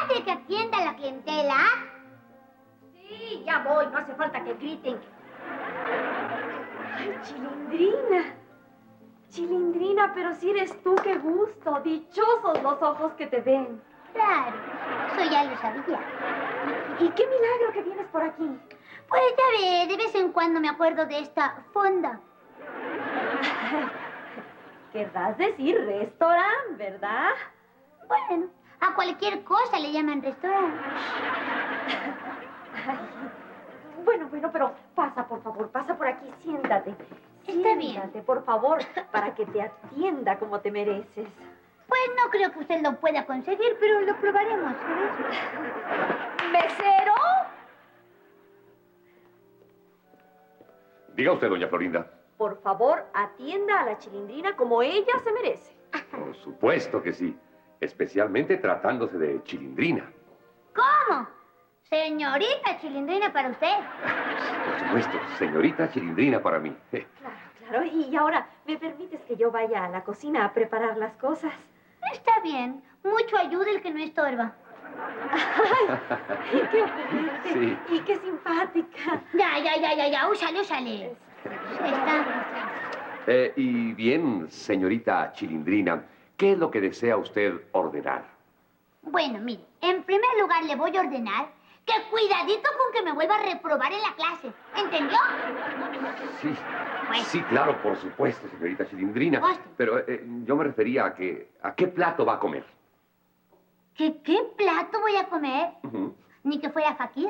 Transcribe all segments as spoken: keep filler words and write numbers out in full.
padre que atienda a la clientela? Sí, ya voy. No hace falta que griten. Ay, Chilindrina. Chilindrina, pero si eres tú, qué gusto. Dichosos los ojos que te ven. Claro, eso ya lo sabía. ¿Y qué milagro que vienes por aquí? Pues ya ve, de vez en cuando me acuerdo de esta fonda. Querrás decir restaurante, ¿verdad? Bueno, a cualquier cosa le llaman restaurante. Ay, bueno, bueno, pero pasa, por favor, pasa por aquí, siéntate. Está Siéntate, bien. por favor, para que te atienda como te mereces. Pues no creo que usted lo pueda conseguir, pero lo probaremos. ¿Mesero? Diga usted, doña Florinda. Por favor, atienda a la Chilindrina como ella se merece. Por supuesto que sí. Especialmente tratándose de Chilindrina. ¿Cómo? Señorita Chilindrina para usted. Por supuesto, señorita Chilindrina para mí. Claro, claro. Y ahora, ¿me permites que yo vaya a la cocina a preparar las cosas? Está bien. Mucho ayuda el que no estorba. ¡Ay! ¡Qué ocurrente! Sí. Y qué simpática. Ya, ya, ya, ya, ya. Úsale, úsale. Está. Eh, y bien, señorita Chilindrina, ¿qué es lo que desea usted ordenar? Bueno, mire, en primer lugar le voy a ordenar que cuidadito con que me vuelva a reprobar en la clase. ¿Entendió? Sí, Pues- sí, claro, por supuesto, señorita Chilindrina. Pues- Pero eh, yo me refería a que, ¿a qué plato va a comer? ¿Qué, qué plato voy a comer? Ujú. Ni que fuera fakir.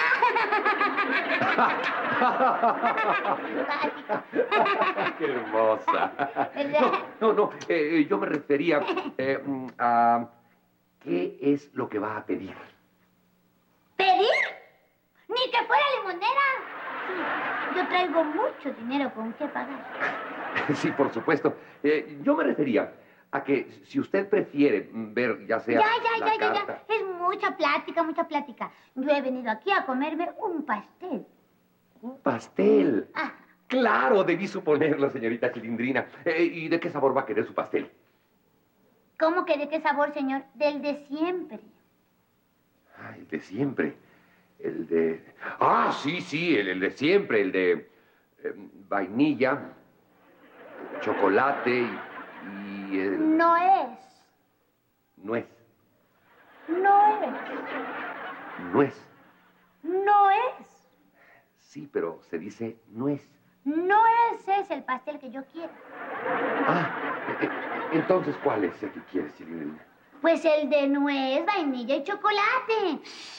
¡Qué hermosa! ¿Verdad? No, no, no, eh, yo me refería eh, mm, a... ¿Qué es lo que va a pedir? ¿Pedir? Ni que fuera limonera. Sí, yo traigo mucho dinero con qué pagar. Sí, por supuesto. Eh, yo me refería a que si usted prefiere ver, ya sea Ya, ya, la ya, ya, carta... ya. Es mucha plática, mucha plática. Yo he venido aquí a comerme un pastel. Un pastel. Ah, Claro, debí suponerlo, señorita Chilindrina. Eh, ¿Y de qué sabor va a querer su pastel? ¿cómo que de qué sabor, señor? Del de siempre. Ay, el de siempre. El de... Ah, sí, sí, el, el de siempre. El de eh, vainilla, chocolate y, y el... No es. Nuez. No es. Nuez. No es. Sí, pero se dice nuez. No ese es el pastel que yo quiero. Ah, eh, eh, entonces, ¿cuál es el que quieres, Chilindrina? Pues el de nuez, vainilla y chocolate.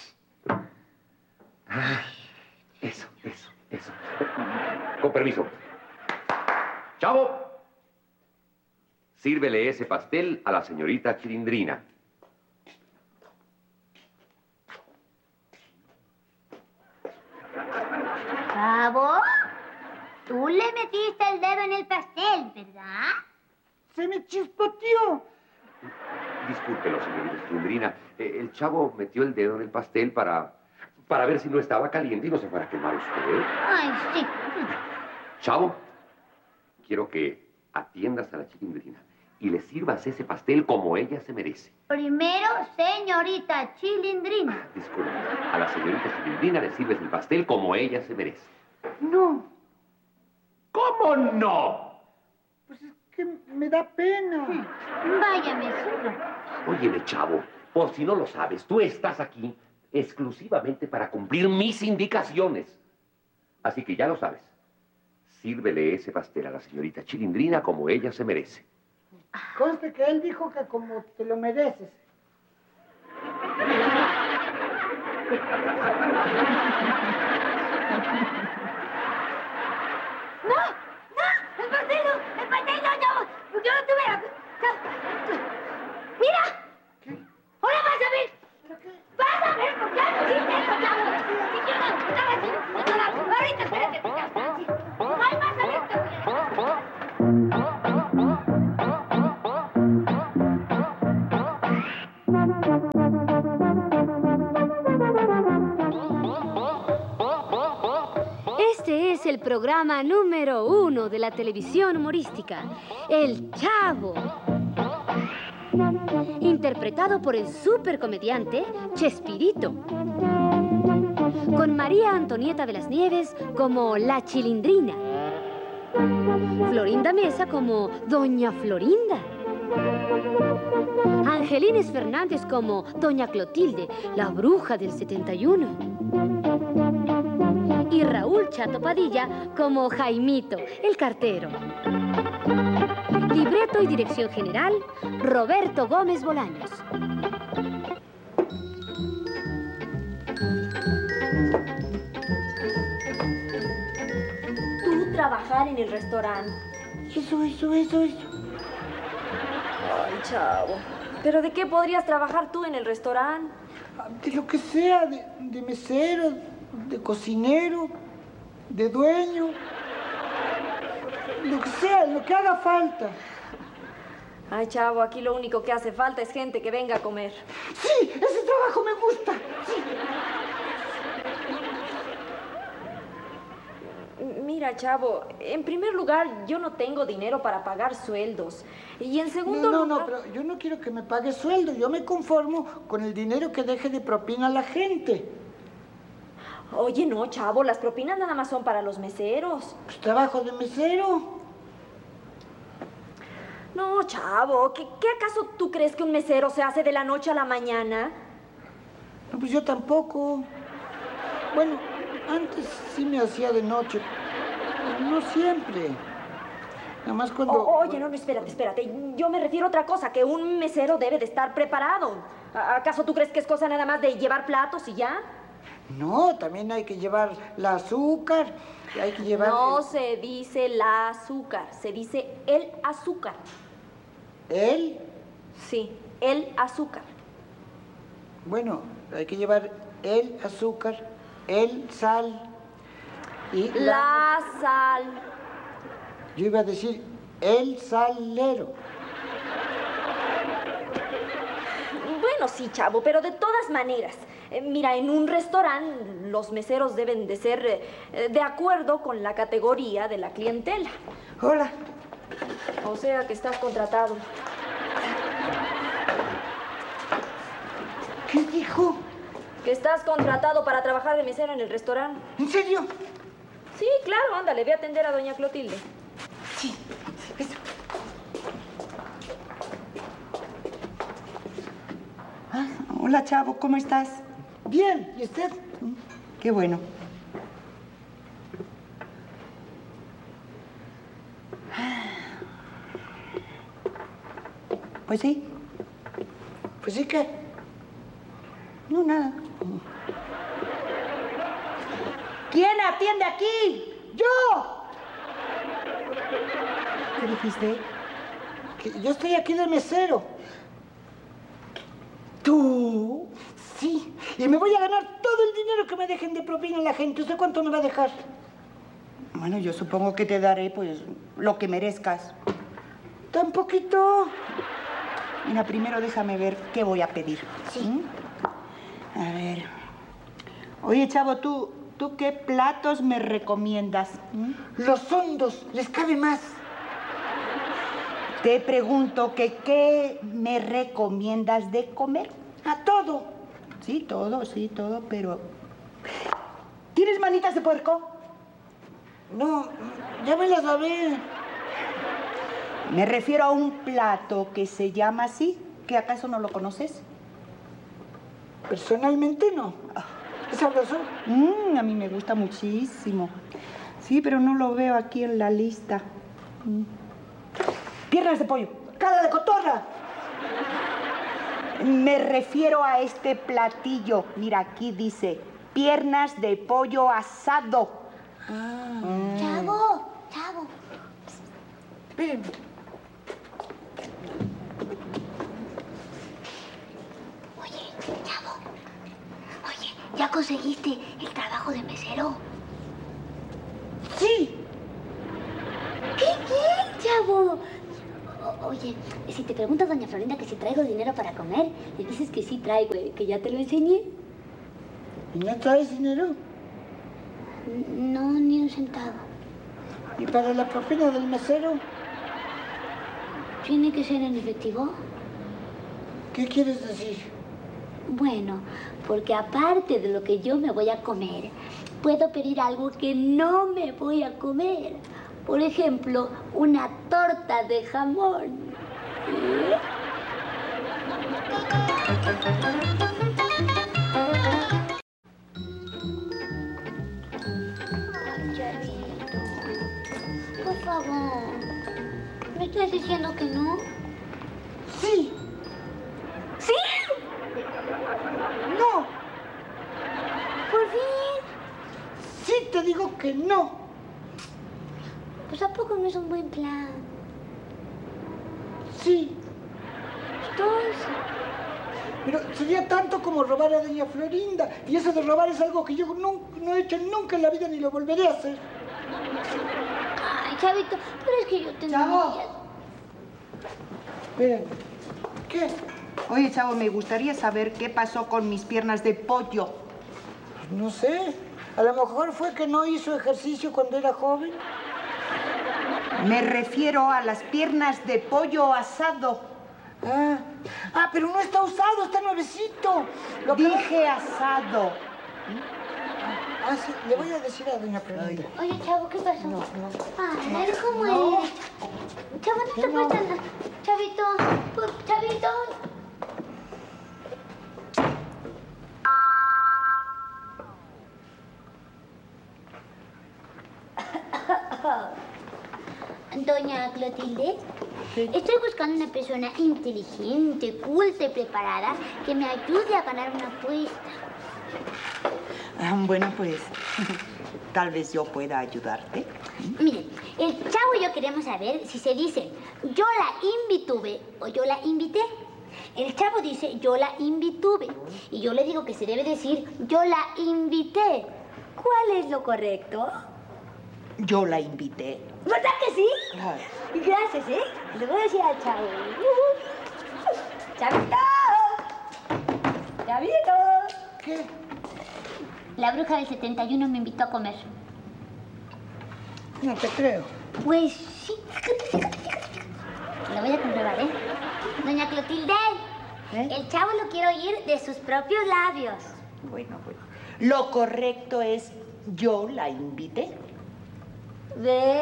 Ay, eso, eso, eso. Con permiso. Chavo, sírvele ese pastel a la señorita Chilindrina. Chavo, tú le metiste el dedo en el pastel, ¿verdad? ¡Se me chispoteó! Discúlpelo, señorita Chilindrina. Eh, el chavo metió el dedo en el pastel para... para ver si no estaba caliente y no se fuera a quemar usted. Ay, sí. Chavo, quiero que atiendas a la Chilindrina y le sirvas ese pastel como ella se merece. Primero, señorita Chilindrina. Disculpe, a la señorita Chilindrina le sirves el pastel como ella se merece. No. ¿Cómo no? Pues es que me da pena. Váyame, sirva. Óyeme, chavo, por si no lo sabes, tú estás aquí exclusivamente para cumplir mis indicaciones. Así que ya lo sabes. Sírvele ese pastel a la señorita Chilindrina como ella se merece. Conste que él dijo que como te lo mereces. ¡No! ¡No! ¡El pastel no! ¡El pastel no! ¡Yo, yo no tuve la... ¡Mira! ¿Qué? ¡Ahora vas a ver! ¿Pero qué? ¡Vas a ver! ¡Porque ya no hiciste eso, chavo! ¡Si quieres! ¡Estaba así! ¡Estaba... ¡Ahorita, espérate! ¡Ay, vas a ver! Este es el programa número uno de la televisión humorística, El Chavo. Y interpretado por el supercomediante Chespirito. Con María Antonieta de las Nieves como la Chilindrina. Florinda Mesa como Doña Florinda. Angelines Fernández como Doña Clotilde, la bruja del setenta y uno. Y Raúl Chato Padilla como Jaimito, el cartero. Libreto y dirección general, Roberto Gómez Bolaños. Tú trabajar en el restaurante. Eso, eso, eso, eso. Ay, chavo. ¿Pero de qué podrías trabajar tú en el restaurante? De lo que sea, de, de mesero, de cocinero, de dueño. Lo que sea, lo que haga falta. Ay, chavo, aquí lo único que hace falta es gente que venga a comer. Sí, ese trabajo me gusta. Sí. Mira, chavo, en primer lugar, yo no tengo dinero para pagar sueldos. Y en segundo No, no, lugar... no, pero yo no quiero que me pague sueldo. Yo me conformo con el dinero que deje de propina a la gente. Oye, no, chavo, las propinas nada más son para los meseros. Pues trabajo de mesero. No, chavo, ¿qué, qué acaso tú crees que un mesero se hace de la noche a la mañana? No, pues yo tampoco. Bueno, antes sí me hacía de noche, pero no siempre. Nada más cuando... O- oye, no, no, espérate, espérate. Yo me refiero a otra cosa, que un mesero debe de estar preparado. ¿A- ¿Acaso tú crees que es cosa nada más de llevar platos y ya? No, también hay que llevar la azúcar, hay que llevar... No el- se dice la azúcar, se dice el azúcar. ¿El? Sí, el azúcar. Bueno, hay que llevar el azúcar, el sal y La sal. Yo iba a decir el salero. Bueno, sí, chavo, pero de todas maneras, eh, mira, en un restaurante los meseros deben de ser eh, de acuerdo con la categoría de la clientela. Hola. O sea que estás contratado. ¿Qué dijo? Que estás contratado para trabajar de mesero en el restaurante. ¿En serio? Sí, claro, ándale, ve a atender a doña Clotilde. Sí. Eso. Ah, hola, chavo, ¿cómo estás? Bien, ¿y usted? Qué bueno. Pues sí, Pues sí que... no, nada. ¿Quién atiende aquí? ¡Yo! ¿Qué dijiste? Que yo estoy aquí de mesero. ¿Tú? Sí, y me voy a ganar todo el dinero que me dejen de propina la gente. ¿Usted cuánto me va a dejar? Bueno, yo supongo que te daré, pues, lo que merezcas. ¿Tan poquito? Mira, primero déjame ver qué voy a pedir. Sí. ¿Mm? A ver. Oye, chavo, ¿tú, ¿tú qué platos me recomiendas? ¿Mm? Los hondos, les cabe más. Te pregunto que qué me recomiendas de comer. A todo. Sí, todo, sí, todo, pero... ¿Tienes manitas de puerco? No, ya me las lavé. Me refiero a un plato que se llama así. ¿Que acaso no lo conoces? Personalmente no. ¿Es sabroso? Mm, a mí me gusta muchísimo. Sí, pero no lo veo aquí en la lista. Mm. Piernas de pollo. ¡Cara de cotorra! Me refiero a este platillo. Mira, aquí dice piernas de pollo asado. Ah, Mm. Chavo, chavo. espérenme. Oye, chavo. Oye, ¿ya conseguiste el trabajo de mesero? Sí. ¡Qué bien, chavo! O- oye, si te pregunta doña Florinda que si traigo dinero para comer, le dices que sí traigo, eh, que ya te lo enseñé. ¿Y no traes dinero? N- No, ni un centavo. ¿Y para la propina del mesero? ¿Tiene que ser en efectivo? ¿Qué quieres decir? Bueno, porque aparte de lo que yo me voy a comer, puedo pedir algo que no me voy a comer. Por ejemplo, una torta de jamón. ¿Eh? Ay, Chavito, por favor, ¿me estás diciendo que no? Sí. ¿Sí? No. ¿Por fin? Sí, te digo que no. Pues ¿a poco no es un buen plan? Sí. Entonces... Pero sería tanto como robar a doña Florinda. Y eso de robar es algo que yo no, no he hecho nunca en la vida ni lo volveré a hacer. Ay, Chavito, pero es que yo tengo Chavo. miedo. Espérame. ¿Qué? Oye, Chavo, me gustaría saber qué pasó con mis piernas de pollo. No sé. A lo mejor fue que no hizo ejercicio cuando era joven. Me refiero a las piernas de pollo asado. Ah, ah, pero no está usado, está nuevecito. Lo que no- Dije asado. Ah, sí, le voy a decir a doña Florinda. Oye, Chavo, ¿qué pasó? No, no. Ay, a ver cómo es. Chavo, no te No. puedes andar. Chavito, pues, Chavito. Doña Clotilde, estoy buscando una persona inteligente, culta y preparada que me ayude a ganar una apuesta. Ah, bueno, pues tal vez yo pueda ayudarte. Miren, el Chavo y yo queremos saber si se dice yo la invituve o yo la invité. El Chavo dice yo la invituve y yo le digo que se debe decir yo la invité. ¿Cuál es lo correcto? Yo la invité. ¿Verdad que sí? Claro. Gracias, ¿eh? Le voy a decir al Chavo. ¡Chavito! ¡Chavito! ¿Qué? La bruja del setenta y uno me invitó a comer. No te creo. Pues sí, fíjate, fíjate, fíjate. Lo voy a comprobar, ¿eh? Doña Clotilde, ¿Eh? el Chavo lo quiero oír de sus propios labios. Bueno, bueno. Lo correcto es yo la invité. ¿Ves?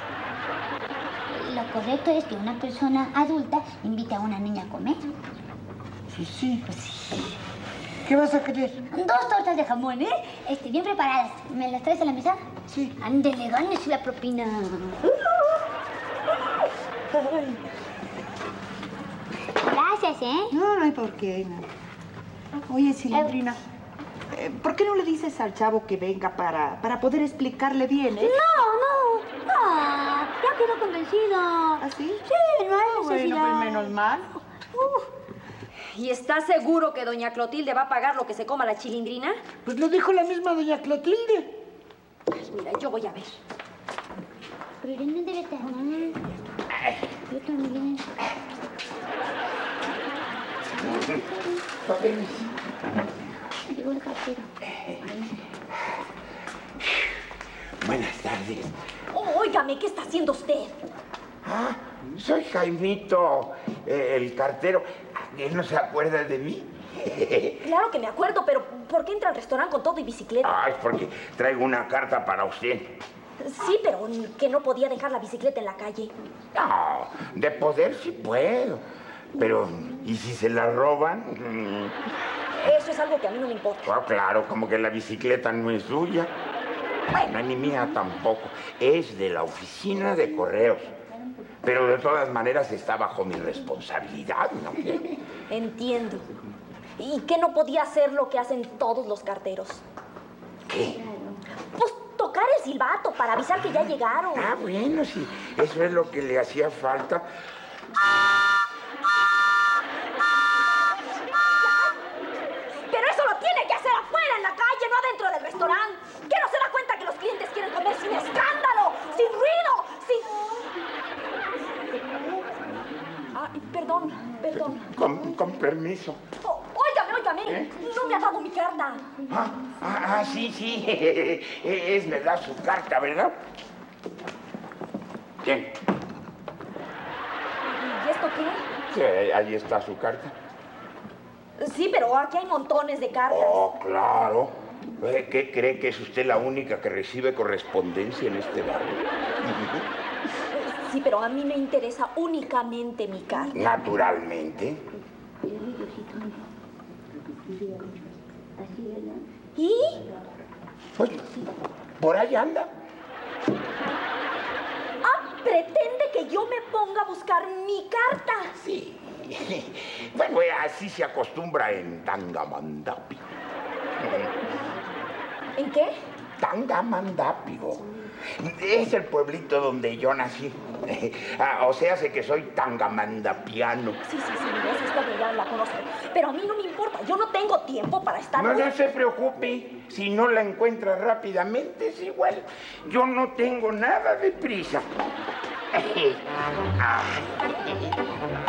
Lo correcto es que una persona adulta invite a una niña a comer. Sí, sí. ¿Qué vas a querer? Dos tortas de jamón, ¿eh? Este, bien preparadas. ¿Me las traes a la mesa? Sí. Ándele, gánese la propina. Gracias, ¿eh? No, no hay por qué. no. Oye, Cilindrina, eh, ¿por qué no le dices al Chavo que venga para, para poder explicarle bien, eh? No, no. Ah, ya quedó convencido. ¿Ah, sí? Sí, no hay Ah, bueno, necesidad. pues menos mal. ¿Y está seguro que doña Clotilde va a pagar lo que se coma la chilindrina? Pues lo dijo la misma doña Clotilde. Ay, mira, yo voy a ver. Pero no debe estar mal. Yo también. Llegó el cartero. Buenas tardes. Oh, óigame, ¿qué está haciendo usted? Ah, soy Jaimito, eh, el cartero. ¿Él no se acuerda de mí? Claro que me acuerdo, pero ¿por qué entra al restaurante con todo y bicicleta? Ah, es porque traigo una carta para usted. Sí, pero que no podía dejar la bicicleta en la calle. No, de poder sí puedo. Pero, ¿y si se la roban? Mm, Eso es algo que a mí no me importa. ah, claro, como que la bicicleta no es suya. Bueno, ni mía tampoco. Es de la oficina de correos. Pero de todas maneras está bajo mi responsabilidad, ¿no? ¿Qué? Entiendo. ¿Y qué no podía hacer lo que hacen todos los carteros? ¿Qué? Pues tocar el silbato para avisar que ya llegaron. Ah, bueno, sí. Eso es lo que le hacía falta. Pero eso lo tiene que hacer afuera, en la calle, no adentro del restaurante. ¿Qué no se da cuenta que los clientes quieren comer sin escándalo, sin ruido, sin... Ay, perdón, perdón. Con, con permiso. Oh, óigame, óigame. ¿Eh? No me ha dado mi carta. Ah, ah, ah, sí, sí. Es verdad su carta, ¿verdad? Bien. ¿Y esto qué? Sí, ahí está su carta. Sí, pero aquí hay montones de cartas. Oh, claro. Eh, ¿Qué cree que es usted la única que recibe correspondencia en este barrio? Sí, pero a mí me interesa únicamente mi carta. Naturalmente. ¿Y? Pues, por ahí anda. Ah, pretende que yo me ponga a buscar mi carta. Sí. Bueno, así se acostumbra en Tangamandapio. ¿En qué? Tangamandapio. Es el pueblito donde yo nací. Ah, o sea, sé que soy tangamandapiano. Sí, sí, sí, esa historia ya la conozco. Pero a mí no me importa, yo no tengo tiempo para estar... No, no se preocupe. Si no la encuentra rápidamente, es igual. Yo no tengo nada de prisa.